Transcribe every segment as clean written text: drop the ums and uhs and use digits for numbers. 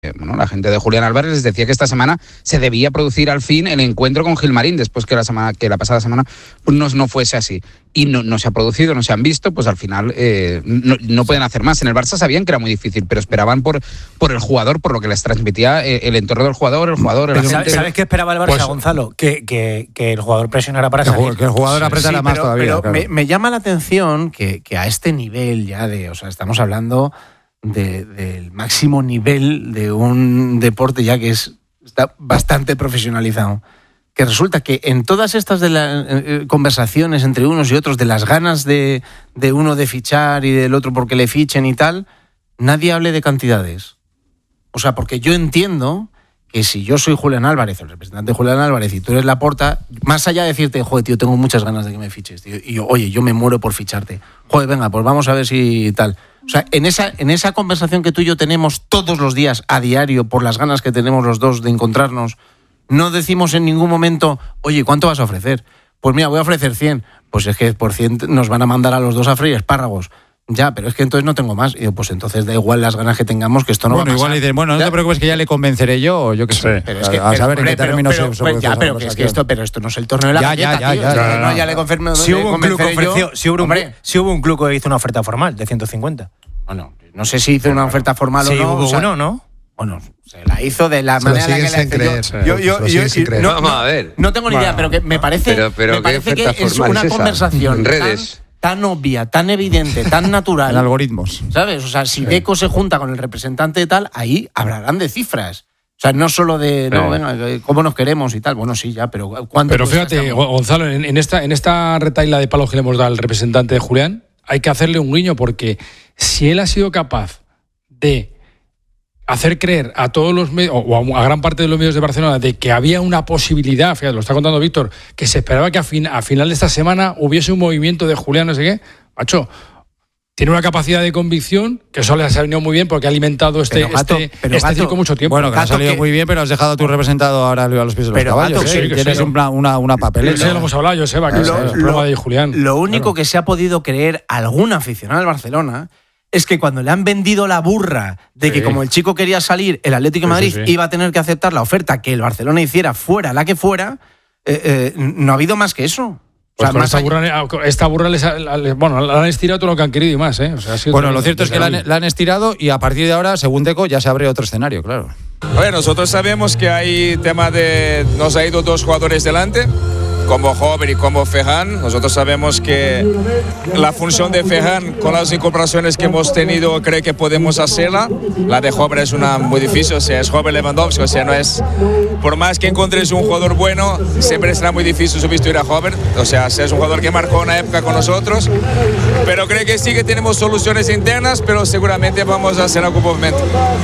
la gente de Julián Álvarez les decía que esta semana se debía producir al fin el encuentro con Gilmarín, después que la pasada semana pues no fuese así. Y no se ha producido, no se han visto, pues al final no pueden hacer más. En el Barça sabían que era muy difícil, pero esperaban por el jugador, por lo que les transmitía el entorno del jugador, la gente. ¿Sabes qué esperaba el Barça, pues, Gonzalo? Que el jugador presionara para salir. Que el jugador apretara más todavía. Pero claro. me llama la atención que a este nivel ya estamos hablando del máximo nivel de un deporte ya que está bastante profesionalizado. Que resulta que en todas estas conversaciones entre unos y otros de las ganas de uno de fichar y del otro porque le fichen y tal, nadie hable de cantidades. O sea, porque yo entiendo que si yo soy Julián Álvarez, el representante de Julián Álvarez, y tú eres Laporta, más allá de decirte, joder, tío, tengo muchas ganas de que me fiches, tío, y oye, yo me muero por ficharte. Joder, venga, pues vamos a ver si tal. O sea, en esa conversación que tú y yo tenemos todos los días, a diario, por las ganas que tenemos los dos de encontrarnos, no decimos en ningún momento, oye, ¿cuánto vas a ofrecer? Pues mira, voy a ofrecer 100. Pues es que por 100 nos van a mandar a los dos a freír espárragos. Ya, pero es que entonces no tengo más. Y digo, pues entonces da igual las ganas que tengamos, que esto no va a pasar. Igual dices, no te preocupes que ya le convenceré yo, o yo qué sé. Pero es que, a saber en qué términos se pero esto no es el torneo de la galleta, tío. Ya le confirmo. Si hubo un club que hizo una oferta formal de 150. Bueno, no sé si hizo una oferta formal o no. Sí, hubo uno, ¿no? Bueno, se la hizo de la manera en la que la hizo. Vamos a ver. No tengo ni idea, pero que me parece que es una conversación en redes. Tan obvia, tan evidente, tan natural. En algoritmos. ¿Sabes? O sea, si Deco se junta con el representante de tal, ahí hablarán de cifras. O sea, no solo de, venga, cómo nos queremos y tal. Bueno, sí, ya, pero ¿cuánto? Pero fíjate, Gonzalo, en esta retaila de palos que le hemos dado al representante de Julián, hay que hacerle un guiño, porque si él ha sido capaz de hacer creer a todos los medios, o a gran parte de los medios de Barcelona, de que había una posibilidad, fíjate, lo está contando Víctor, que se esperaba que a final de esta semana hubiese un movimiento de Julián, no sé qué, macho, tiene una capacidad de convicción que eso le ha venido muy bien porque ha alimentado este circo mucho tiempo. Bueno, que ha salido muy bien, pero has dejado a tu representado ahora a los pies de los caballos. Tienes una papelera. Eso lo hemos hablado, Joseba, que es el problema de Julián. Lo único que se ha podido creer algún aficionado al Barcelona es que cuando le han vendido la burra de que como el chico quería salir, el Atlético de Madrid iba a tener que aceptar la oferta que el Barcelona hiciera, fuera la que fuera, no ha habido más que eso. Pues o sea, con esta burra la han estirado todo lo que han querido y más, ¿eh? O sea, lo cierto es que la han estirado y a partir de ahora, según Deco, ya se abre otro escenario, claro. Bueno, nosotros sabemos que hay tema nos ha ido 2 jugadores delante, como Hover y como Ferran. Nosotros sabemos que la función de Ferran, con las incorporaciones que hemos tenido, creo que podemos hacerla. La de Hover es muy difícil, o sea, es Hover Lewandowski, o sea, no es... Por más que encontres un jugador bueno, siempre será muy difícil sustituir a Hover. O sea, es un jugador que marcó una época con nosotros. Pero creo que sí que tenemos soluciones internas, pero seguramente vamos a hacer algún movimiento.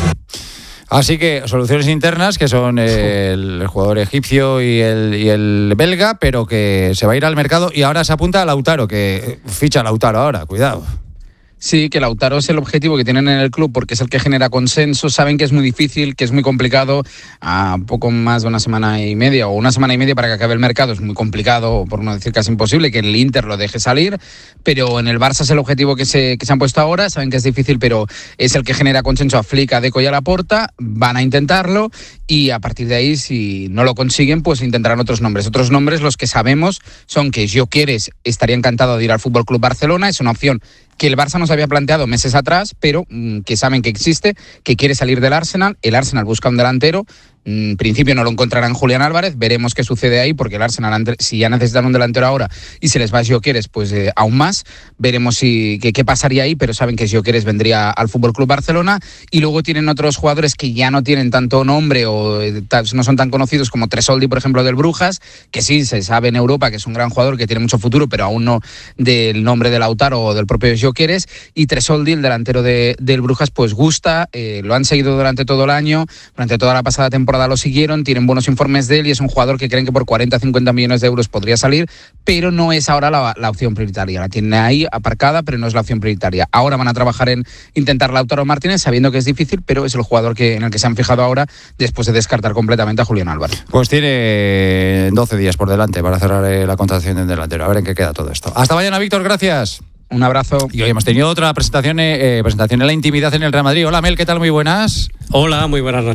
Así que soluciones internas, que son el jugador egipcio y el belga, pero que se va a ir al mercado y ahora se apunta a Lautaro, que ficha a Lautaro ahora, cuidado. Sí, que Lautaro es el objetivo que tienen en el club porque es el que genera consenso. Saben que es muy difícil, que es muy complicado. A poco más de una semana y media para que acabe el mercado es muy complicado, por no decir casi imposible, que el Inter lo deje salir. Pero en el Barça es el objetivo que se han puesto ahora. Saben que es difícil, pero es el que genera consenso a Flick, a Deco y a Laporta. Van a intentarlo y a partir de ahí, si no lo consiguen, pues intentarán otros nombres. Otros nombres, los que sabemos, son que Gyökeres estaría encantado de ir al Fútbol Club Barcelona. Es una opción que el Barça nos había planteado meses atrás, pero que saben que existe, que quiere salir del Arsenal. El Arsenal busca un delantero. En principio no lo encontrarán Julián Álvarez, veremos qué sucede ahí, porque el Arsenal, si ya necesitan un delantero ahora y se les va Gyökeres, pues aún más, veremos qué pasaría ahí, pero saben que Gyökeres vendría al FC Barcelona. Y luego tienen otros jugadores que ya no tienen tanto nombre o no son tan conocidos, como Tresoldi, por ejemplo, del Brujas, que sí se sabe en Europa que es un gran jugador, que tiene mucho futuro, pero aún no del nombre de Lautaro o del propio Gyökeres. Y Tresoldi, el delantero del Brujas, pues gusta, lo han seguido durante todo el año, durante toda la pasada temporada lo siguieron, tienen buenos informes de él y es un jugador que creen que por 40-50 millones de euros podría salir, pero no es ahora la opción prioritaria. La tienen ahí aparcada, pero no es la opción prioritaria. Ahora van a trabajar en intentar Lautaro Martínez, sabiendo que es difícil, pero es el jugador en el que se han fijado ahora después de descartar completamente a Julián Álvarez. Pues tiene 12 días por delante para cerrar la contratación del delantero. A ver en qué queda todo esto. Hasta mañana, Víctor, gracias. Un abrazo. Y hoy hemos tenido otra presentación en la intimidad en el Real Madrid. Hola, Mel, ¿qué tal? Muy buenas. Hola, muy buenas noches.